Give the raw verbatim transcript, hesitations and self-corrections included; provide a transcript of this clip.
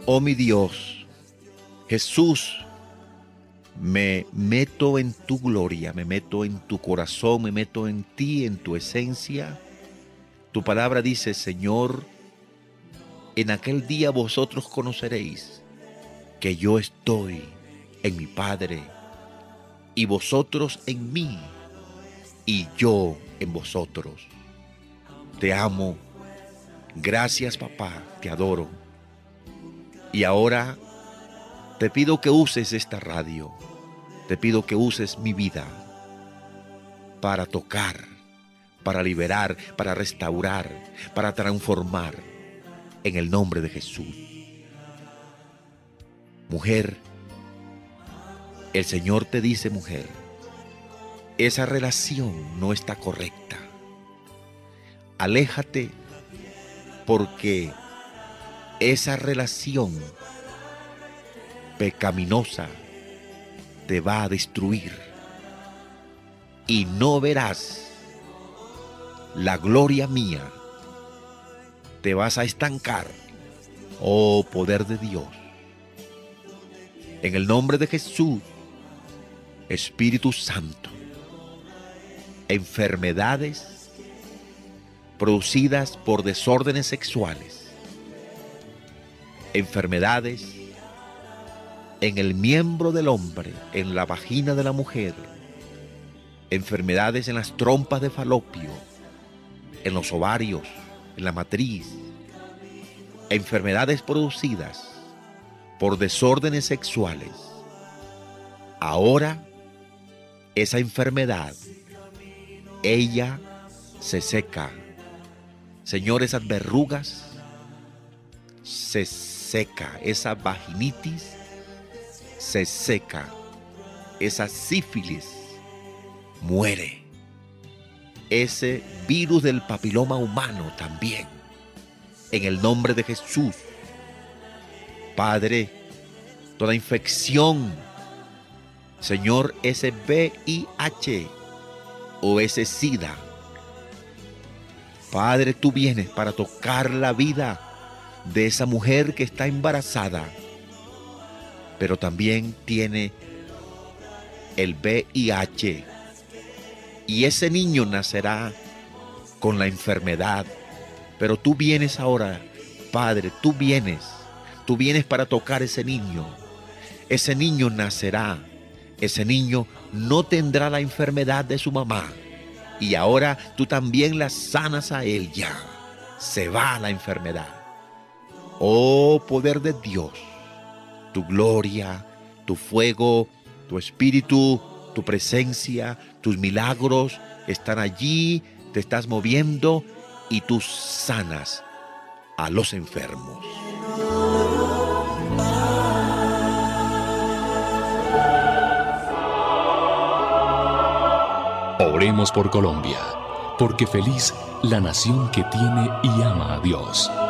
Oh mi Dios, Jesús, me meto en tu gloria, me meto en tu corazón, me meto en ti, en tu esencia. Tu palabra dice, Señor, en aquel día vosotros conoceréis que yo estoy en mi Padre y vosotros en mí y yo en vosotros. Te amo. Gracias, papá, te adoro. Y ahora te pido que uses esta radio. Te pido que uses mi vida para tocar, para liberar, para restaurar, para transformar, en el nombre de Jesús. Mujer, el Señor te dice, mujer, esa relación no está correcta. Aléjate porque esa relación pecaminosa te va a destruir y no verás la gloria mía. Te vas a estancar, oh poder de Dios. En el nombre de Jesús, Espíritu Santo, enfermedades producidas por desórdenes sexuales, enfermedades en el miembro del hombre, en la vagina de la mujer, enfermedades en las trompas de falopio, en los ovarios, en la matriz, enfermedades producidas por desórdenes sexuales. Ahora, esa enfermedad, ella se seca. Señor, esas verrugas se seca, esa vaginitis se seca, esa sífilis muere, ese virus del papiloma humano también, en el nombre de Jesús. Padre, toda infección, Señor, ese V I H o ese SIDA, Padre, tú vienes para tocar la vida de esa mujer que está embarazada, pero también tiene el V I H. Y ese niño nacerá con la enfermedad. Pero tú vienes ahora, Padre, tú vienes. Tú vienes para tocar ese niño. Ese niño nacerá. Ese niño no tendrá la enfermedad de su mamá. Y ahora tú también la sanas a él ya. Se va la enfermedad. Oh poder de Dios, tu gloria, tu fuego, tu espíritu, tu presencia, tus milagros están allí, te estás moviendo y tú sanas a los enfermos. Oremos por Colombia, porque feliz la nación que tiene y ama a Dios.